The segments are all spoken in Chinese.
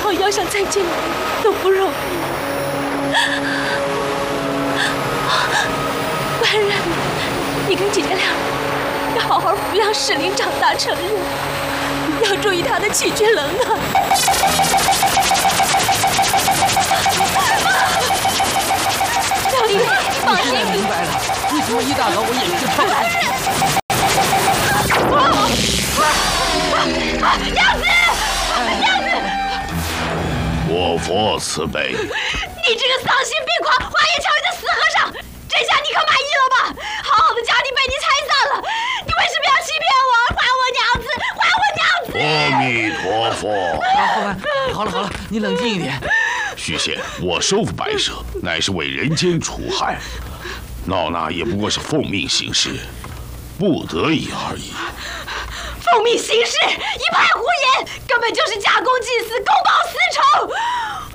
后要想再见都不容易。官人，你跟姐姐俩要好好抚养史林长大成人，要注意他的起居冷暖。小弟，放心， 明白了，为什么一大早我眼睛泡娘子，娘子！ 我佛慈悲。 你这个丧心病狂、花言巧语的死和尚，这下你可满意了吧？好好的家庭被你拆散了，你为什么要欺骗我？还我娘子！还我娘子！ 阿弥陀佛。 好了，你冷静一点。 许仙，我收服白蛇，乃是为人间除害，闹那也不过是奉命行事，不得已而已。 奉命行事，一派胡言，根本就是假公济私，公报私仇。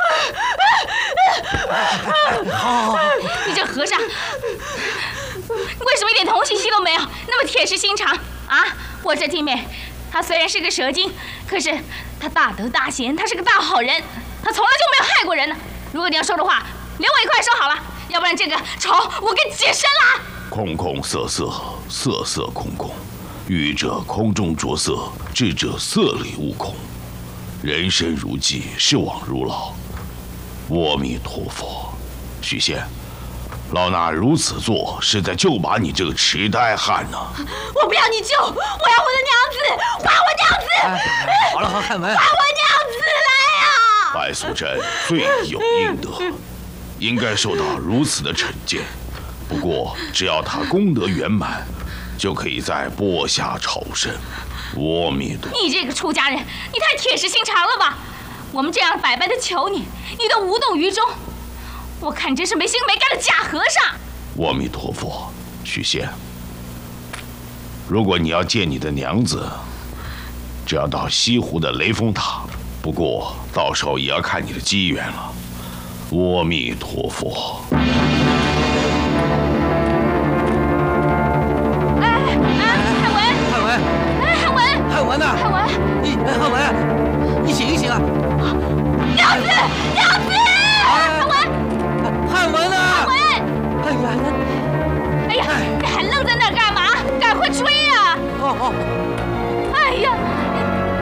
好，你这和尚，为什么一点同情心都没有？那么铁石心肠啊！我这弟妹，她虽然是个蛇精，可是她大德大贤，她是个大好人，她从来就没有害过人呢。如果你要收的话，连我一块收好了，要不然这个仇我给解深了。 空空色色，色色空空，愚者空中着色，智者色里悟空。人生如寄，是往如劳。阿弥陀佛，许仙，老衲如此做是在救拔你这个痴呆汉呢。 我不要你救，我要我的娘子，还我娘子！ 好了，汉文， 还我娘子来呀！ 白素贞罪有应得，应该受到如此的惩戒。不过只要她功德圆满，就可以在钵下超生。阿弥陀佛！ 你这个出家人，你太铁石心肠了吧？我们这样白白的求你，你都无动于衷。我看你真是没心没肝的假和尚。 阿弥陀佛，许仙，如果你要见你的娘子，只要到西湖的雷峰塔，不过到时候也要看你的机缘了。阿弥陀佛。 汉文呐，汉文，你醒一醒啊！ 娘子，娘子！